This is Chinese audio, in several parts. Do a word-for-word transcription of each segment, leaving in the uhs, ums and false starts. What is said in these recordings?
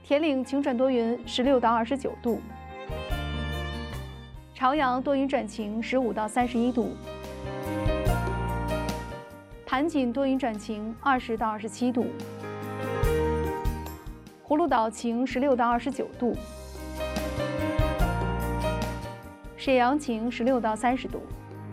铁岭晴转多云，十六到二十九度；朝阳多云转晴，十五到三十一度；盘锦多云转晴，二十到二十七度；葫芦岛晴，十六到二十九度；沈阳晴，十六到三十度。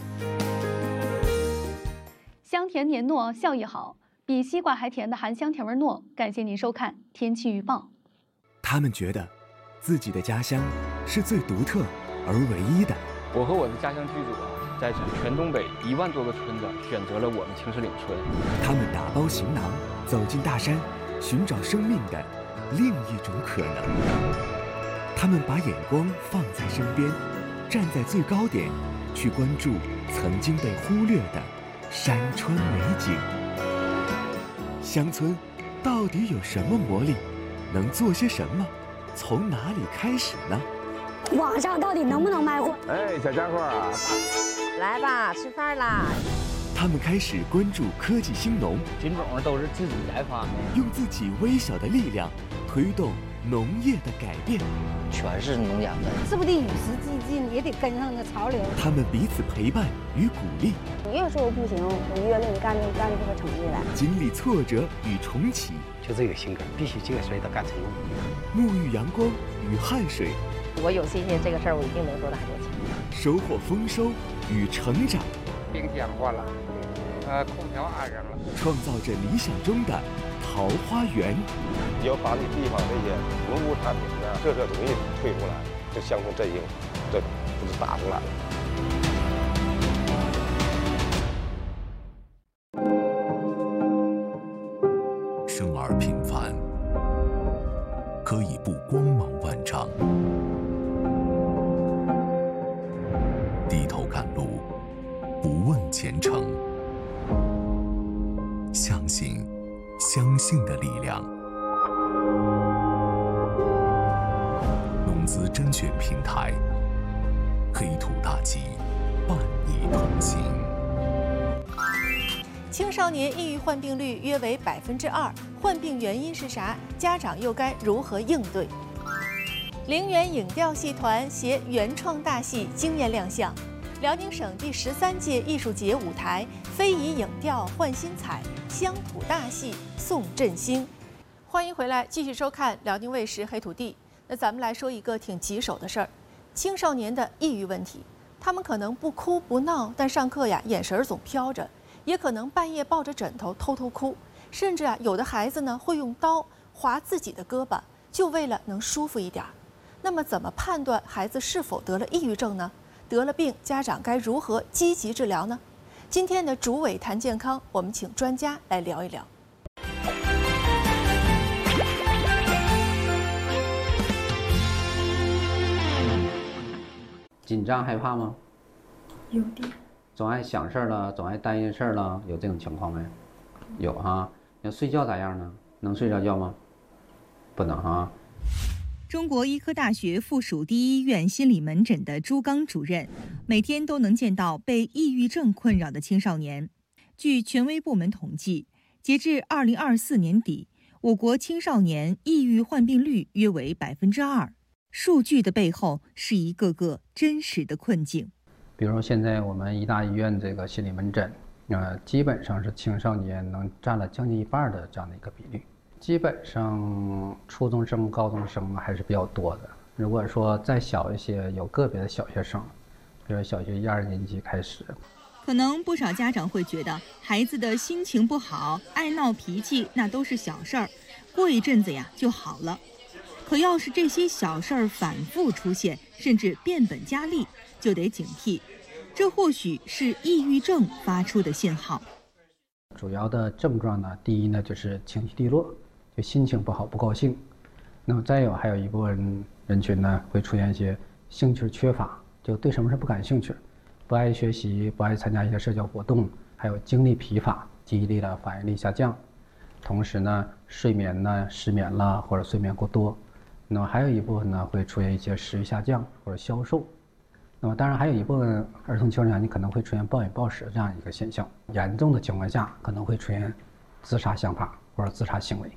香甜黏糯，效益好，比西瓜还甜的含香甜味糯。感谢您收看天气预报。 他们觉得自己的家乡是最独特而唯一的。 我和我的家乡剧组啊，在全东北一万多个村子选择了我们青石岭村。 他们打包行囊，走进大山，寻找生命的另一种可能。他们把眼光放在身边，站在最高点，去关注曾经被忽略的山川美景。乡村到底有什么魔力？能做些什么？从哪里开始呢？ 网上到底能不能卖货？ 哎，小家伙啊， 来吧，吃饭啦！ 他们开始关注科技兴农， 品种都是自己研发的， 用自己微小的力量推动农业的改变。 全是农养的， 是不是得与时俱进，也得跟上那潮流？ 他们彼此陪伴与鼓励。 你越说不行，我越令你干出干出个成绩来。 经历挫折与重启， 就这个性格，必须这个事儿得干成功。 沐浴阳光与汗水， 我有信心这个事儿我一定能做得很有成。 收获丰收与成长。 冰箱换了，呃，空调安上了， 创造着理想中的桃花源。 你要把你地方这些农牧产品的特色东西推出来，这乡村振兴，这不是打出来了。 生而平凡，可以不光芒万丈；低头赶路，不问前程。相信，相信的力量。农资甄选平台，黑土大吉，伴你同行。 青少年抑郁患病率约为百分之二，患病原因是啥？家长又该如何应对？陵园影调戏团携原创大戏惊艳亮相，辽宁省第十三届艺术节舞台非遗影调换新彩，乡土大戏送振兴。欢迎回来，继续收看辽宁卫视黑土地。那咱们来说一个挺棘手的事儿，青少年的抑郁问题。他们可能不哭不闹，但上课呀眼神总飘着，也可能半夜抱着枕头偷偷哭，甚至啊有的孩子呢会用刀划自己的胳膊，就为了能舒服一点。那么怎么判断孩子是否得了抑郁症呢？得了病，家长该如何积极治疗呢？今天的主委谈健康，我们请专家来聊一聊。 紧张害怕吗？ 有点。 总爱想事儿了，总爱担心事儿了，有这种情况没？有哈。要睡觉咋样呢？能睡着觉吗？不能哈。 中国医科大学附属第一医院心理门诊的朱刚主任，每天都能见到被抑郁症困扰的青少年。据权威部门统计，截至二零二四年底，我国青少年抑郁患病率约为百分之二。数据的背后是一个个真实的困境。 比如现在我们医大医院这个心理门诊，呃，基本上是青少年能占了将近一半的这样的一个比例。基本上初中生、高中生还是比较多的。如果说再小一些，有个别的小学生，比如小学一二年级开始。 可能不少家长会觉得孩子的心情不好、爱闹脾气，那都是小事儿，过一阵子呀就好了。可要是这些小事儿反复出现，甚至变本加厉，就得警惕，这或许是抑郁症发出的信号。 主要的症状呢，第一呢就是情绪低落，就心情不好、不高兴。那么再有还有一部分人群呢，会出现一些兴趣缺乏，就对什么事不感兴趣，不爱学习，不爱参加一些社交活动，还有精力疲乏、记忆力的反应力下降，同时呢，睡眠呢失眠了或者睡眠过多。那么还有一部分呢，会出现一些食欲下降或者消瘦。那么当然还有一部分儿童青少年，你可能会出现暴饮暴食这样一个现象。严重的情况下，可能会出现自杀想法或者自杀行为。